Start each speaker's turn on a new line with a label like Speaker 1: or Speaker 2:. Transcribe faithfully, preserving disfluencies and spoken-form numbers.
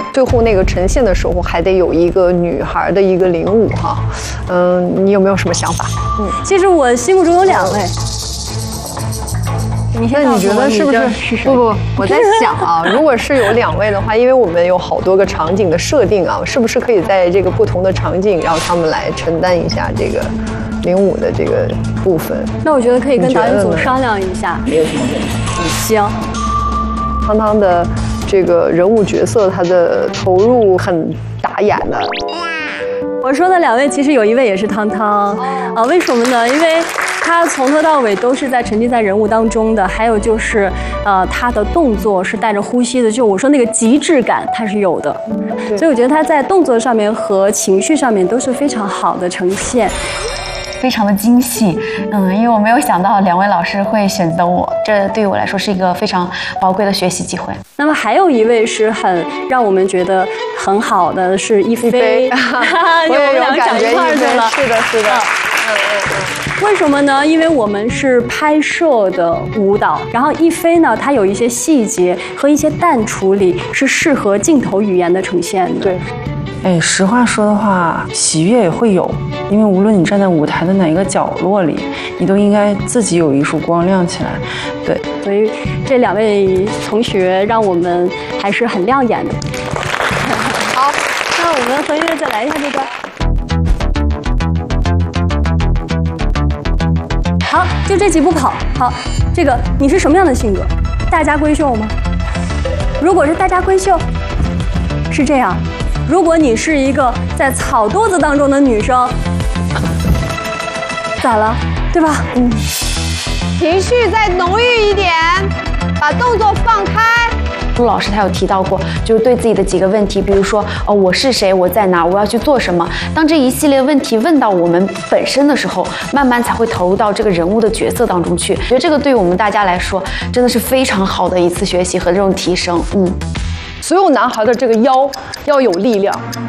Speaker 1: 最后那个呈现的时候还得有一个女孩的一个领舞哈。嗯，你有没有什么想法？嗯，
Speaker 2: 其实我心目中有两位。你
Speaker 1: 那你觉得是不是？不不，我在想啊，如果是有两位的话，因为我们有好多个场景的设定啊，是不是可以在这个不同的场景让他们来承担一下这个领舞的这个部分？
Speaker 2: 那我觉得可以跟导演组商量一下。
Speaker 3: 没有什么问题。
Speaker 2: 行。
Speaker 1: 汤汤的这个人物角色，他的投入很打眼的。
Speaker 2: 我说的两位，其实有一位也是汤汤啊，为什么呢？因为他从头到尾都是在沉浸在人物当中的，还有就是，呃，他的动作是带着呼吸的，就我说那个极致感，他是有的，所以我觉得他在动作上面和情绪上面都是非常好的呈现。
Speaker 4: 非常的惊喜，嗯，因为我没有想到两位老师会选择我，这对于我来说是一个非常宝贵的学习机会。
Speaker 2: 那么还有一位是很让我们觉得很好的是一菲，
Speaker 1: 我也有感觉，一菲是的，是的，嗯嗯
Speaker 2: 嗯。为什么呢？因为我们是拍摄的舞蹈，然后一菲呢，它有一些细节和一些淡处理是适合镜头语言的呈现的。
Speaker 1: 对。
Speaker 5: 哎，实话说的话，喜悦也会有，因为无论你站在舞台的哪一个角落里，你都应该自己有一束光亮起来。对，
Speaker 2: 所以这两位同学让我们还是很亮眼的。好，那我们和音乐再来一下这段。好，就这几步跑。好，这个你是什么样的性格？大家闺秀吗？如果是大家闺秀，是这样。如果你是一个在草垛子当中的女生，咋了？对吧？嗯，
Speaker 6: 情绪再浓郁一点，把动作放开。
Speaker 4: 朱老师他有提到过，就是对自己的几个问题，比如说，哦，我是谁？我在哪？我要去做什么？当这一系列问题问到我们本身的时候，慢慢才会投入到这个人物的角色当中去。我觉得这个对于我们大家来说，真的是非常好的一次学习和这种提升。嗯。
Speaker 1: 所有男孩的这个腰要有力量，